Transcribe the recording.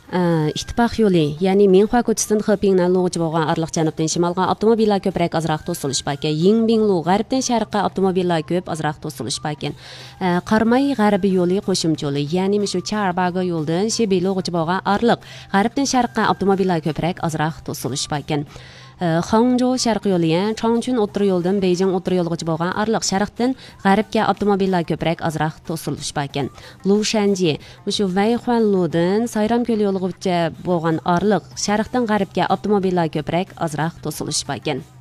ittifoq yo'li, ya'ni Minhua ko'chasidan Xepingdan Luguchi bo'lgan araliq janubdan shimolga avtomobillar ko'proq azroq to'silish ekan. Yingbinglu g'arbdan sharqqa avtomobillar ko'p azroq to'silish ekan. Qarmay g'arbiy yo'li qo'shimcha yo'li, ya'ni shu Charbago yo'ldan Shebi Luguchi bo'lgan araliq g'arbdan sharqqa avtomobillar ko'proq azroq to'silish ekan. Hangzhou sharq yo'li, Changchun o'tir yo'ldan Beijing o'tir yo'ligacha bo'lgan araliq sharqdan g'arbga avtomobillar ko'proq azroq to'silish ekan. Lushanji, shu Vayxuanludan Sayramko'l yo'ligacha bo'lgan araliq sharqdan g'arbga avtomobillar ko'proq azroq to'silish ekan.